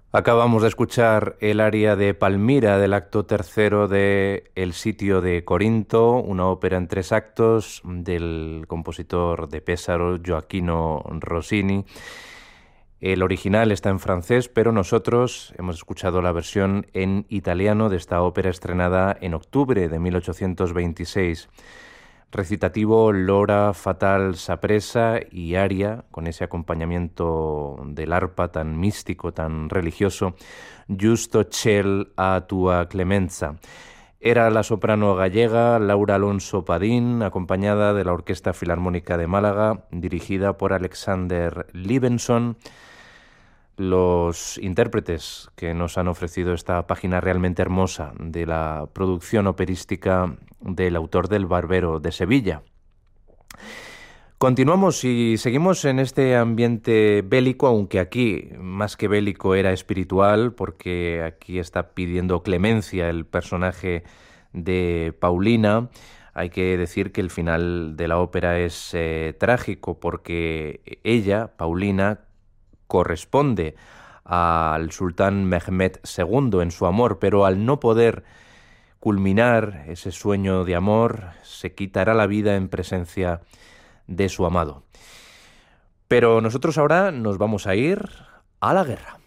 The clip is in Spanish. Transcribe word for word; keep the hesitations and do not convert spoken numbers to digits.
Acabamos de escuchar el aria de Palmira del acto tercero de El sitio de Corinto, una ópera en tres actos del compositor de Pesaro, Gioacchino Rossini. El original está en francés, pero nosotros hemos escuchado la versión en italiano de esta ópera estrenada en octubre de mil ochocientos veintiséis. Recitativo, Lora, Fatal, Sapresa y aria, con ese acompañamiento del arpa tan místico, tan religioso, Giusto ciel a tua clemenza. Era la soprano gallega Laura Alonso Padín, acompañada de la Orquesta Filarmónica de Málaga, dirigida por Alexander Libenson. Los intérpretes que nos han ofrecido esta página realmente hermosa de la producción operística del autor del Barbero de Sevilla. Continuamos y seguimos en este ambiente bélico, aunque aquí más que bélico era espiritual, porque aquí está pidiendo clemencia el personaje de Paulina. Hay que decir que el final de la ópera es eh, trágico, porque ella, Paulina, corresponde al sultán Mehmed segundo en su amor, pero al no poder culminar ese sueño de amor, se quitará la vida en presencia de su amado. Pero nosotros ahora nos vamos a ir a la guerra.